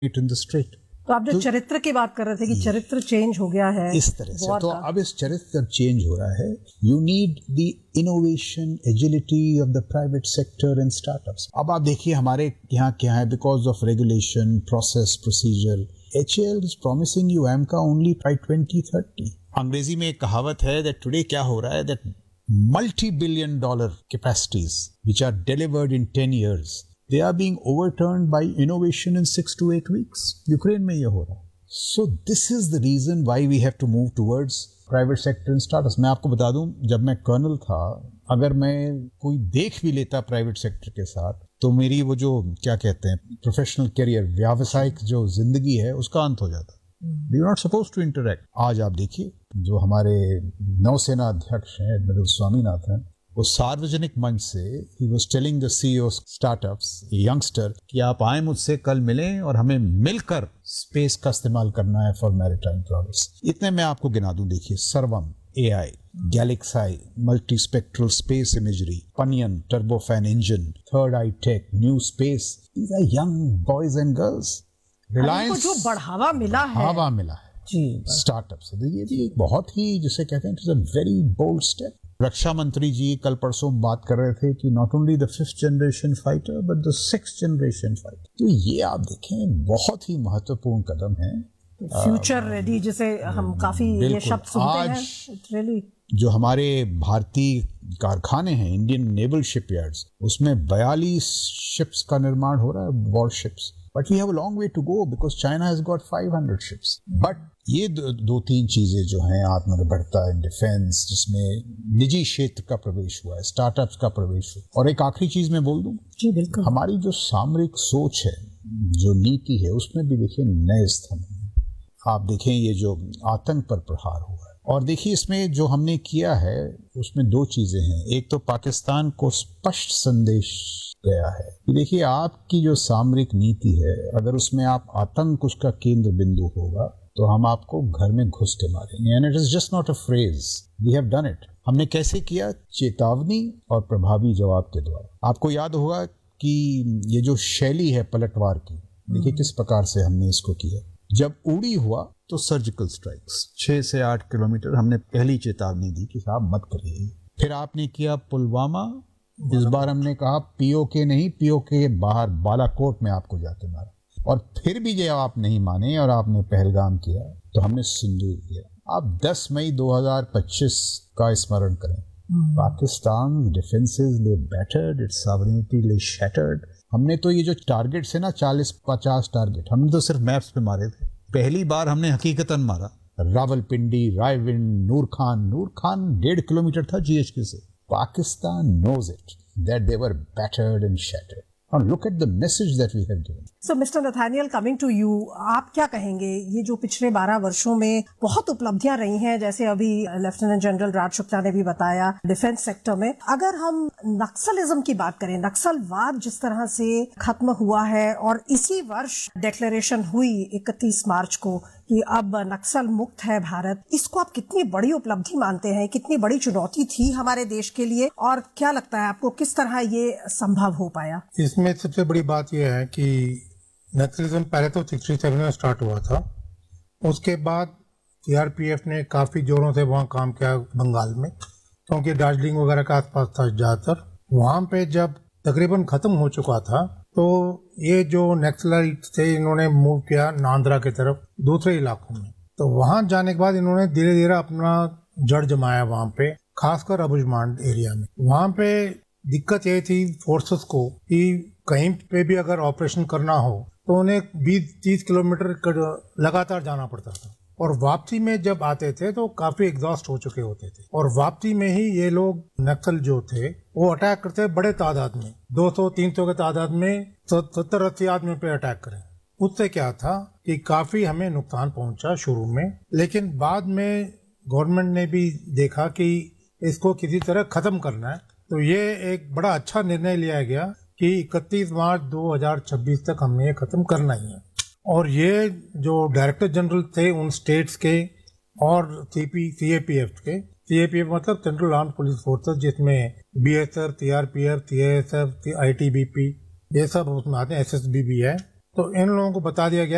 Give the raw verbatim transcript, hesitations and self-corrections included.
it in the street. तो आप जो चरित्र की बात कर रहे थे कि चरित्र चेंज हो गया है इस तरह से, तो अब इस चरित्र चेंज हो रहा है. You need the innovation, agility of the private sector and startups. अब आप देखिए हमारे यहाँ क्या है, because of regulation, process, procedure, H A L is promising you A M C A only by twenty thirty. अंग्रेजी में एक कहावत है that today क्या हो रहा है, that multi-billion dollar capacities which are delivered in ten years, they are being overturned by innovation in six to eight weeks. Ukraine में ये हो रहा है. So this is the reason why we have to move towards private sector and startups. मैं आपको बता दूं, जब मैं कर्नल था, अगर मैं कोई देख भी लेता प्राइवेट सेक्टर के साथ, तो मेरी वो जो क्या कहते हैं प्रोफेशनल करियर, व्यावसायिक जो जिंदगी है, उसका अंत हो जाता. We are not suppose to interact. आज आप देखिए जो हमारे नौसेना अध्यक्ष हैं एडमिरल स्वामीनाथन, वो सार्वजनिक मंच से he was telling the CEO startups, youngster, कि आप आए मुझसे कल मिलें और हमें मिलकर स्पेस का इस्तेमाल करना है फॉर मैरीटाइम प्रोग्रेस. इतने मैं आपको गिना दूं. देखिए सर्वम, A I, Galaxy, multispectral space imagery, Panion, turbofan engine, Third Eye Tech, New Space. These are young boys and girls. Reliance को जो बढ़ावा मिला है, बढ़ावा मिला है जी स्टार्टअप से. ये भी एक बहुत ही, जिसे कहते हैं, it is a very bold step. रक्षा मंत्री जी कल परसों बात कर रहे थे कि not only the fifth generation fighter but the sixth generation fighter. तो ये आप देखें बहुत ही महत्वपूर्ण कदम है. फ्यूचर रेडी, जिसे हम काफी ये शब्द सुनते हैं. really... जो हमारे भारतीय कारखाने हैं, इंडियन नेवल शिपयार्ड्स, उसमें बयालीस शिप्स का निर्माण हो रहा है, war ships. But we have a long way to go because China has got five hundred ships. But ये दो, दो तीन चीजें जो हैं, आत्मनिर्भरता इन डिफेंस, जिसमें निजी क्षेत्र का प्रवेश हुआ है, स्टार्टअप्स का प्रवेश हुआ, और एक आखिरी चीज मैं बोल दूं, जी बिल्कुल, हमारी जो सामरिक सोच है, जो नीति है, उसमें भी देखिए नए स्तंभ. आप देखें ये जो आतंक पर प्रहार हुआ है, और देखिए इसमें जो हमने किया है उसमें दो चीजें हैं. एक तो पाकिस्तान को स्पष्ट संदेश गया है कि देखिए आपकी जो सामरिक नीति है, अगर उसमें आप आतंक उसका केंद्र बिंदु होगा तो हम आपको घर में घुस के मारेंगे. And it is just not a phrase, we have done it. हमने कैसे किया? चेतावनी और प्रभावी जवाब के द्वारा. आपको याद होगा कि ये जो शैली है पलटवार की, देखिए किस प्रकार से हमने इसको किया. जब उड़ी हुआ तो सर्जिकल स्ट्राइक्स, छह से आठ किलोमीटर हमने पहली चेतावनी दी कि साहब मत करिए. फिर आपने किया पुलवामा. इस बार हमने कहा पीओके नहीं, पीओके के बाहर बालाकोट में आपको जाके मारा. और फिर भी जब आप नहीं माने और आपने पहलगाम किया, तो हमने सिंदूर किया. आप दस मई दो हज़ार पच्चीस का स्मरण करें. पाकिस्तान डिफेंसेस ले बैटर्ड, इट्स सॉवरेनिटी ले शैटर्ड. हमने तो ये जो टारगेट्स है ना, चालीस पचास टारगेट, हमने तो सिर्फ मैप्स पे मारे थे. पहली बार हमने हकीकतन मारा. रावलपिंडी, रायविंड, नूर खान. नूर खान डेढ़ किलोमीटर था जीएचक्यू से. Pakistan knows it that they were battered and shattered. And look at the message that we have given. So, Mister Nathaniel, coming to you, आप क्या कहेंगे? ये जो पिछले बारह वर्षों में बहुत उपलब्धियां रही हैं, जैसे अभी लेफ्टिनेंट जनरल राज शुक्ला ने भी बताया, डिफेंस सेक्टर में. अगर हम नक्सलिज्म की बात करें, नक्सलवाद जिस तरह से खत्म हुआ है, और इसी वर्ष डिक्लेरेशन हुई इकतीस मार्च को कि अब नक्सल मुक्त है भारत, इसको आप कितनी बड़ी उपलब्धि मानते हैं? कितनी बड़ी चुनौती थी हमारे देश के लिए, और क्या लगता है आपको किस तरह ये संभव हो पाया? इसमें सबसे बड़ी बात यह है कि नक्सलिज्म पहले तो सड़सठ में स्टार्ट हुआ था. उसके बाद सीआरपीएफ ने काफी जोरों से वहाँ काम किया बंगाल में, क्योंकि दार्जिलिंग वगैरह के आसपास था ज्यादातर. वहाँ पे जब तकरीबन खत्म हो चुका था, तो ये जो नक्सलाइट थे, इन्होंने मूव किया नांद्रा की तरफ, दूसरे इलाकों में. तो वहां जाने के बाद इन्होंने धीरे धीरे अपना जड़ जमाया वहां पे, खासकर अबुजमांड एरिया में. वहां पे दिक्कत ये थी फोर्सेस को कि कहीं पे भी अगर ऑपरेशन करना हो तो उन्हें बीस तीस किलोमीटर लगातार जाना पड़ता था. और वापसी में जब आते थे तो काफी एग्जॉस्ट हो चुके होते थे. और वापसी में ही ये लोग नक्सल जो थे वो अटैक करते बड़े तादाद में, दो सौ तीन सौ के तादाद में, सत्तर अस्सी आदमी पे अटैक करें. उससे क्या था कि काफी हमें नुकसान पहुंचा शुरू में, लेकिन बाद में गवर्नमेंट ने भी देखा कि इसको किसी तरह खत्म करना है, तो ये एक बड़ा अच्छा निर्णय लिया गया कि इकतीस मार्च दो हज़ार छब्बीस तक हमने ये खत्म करना ही है. और ये जो डायरेक्टर जनरल थे उन स्टेट्स के और सीपी सीएपीएफ के, सीएपीएफ मतलब सेंट्रल आर्म्ड पुलिस फोर्सेस, जिसमें बीएसएफ, सीआरपीएफ, सीआईएसएफ, आईटीबीपी, ये सब उसमें आते हैं, एसएसबी भी है. तो इन लोगों को बता दिया गया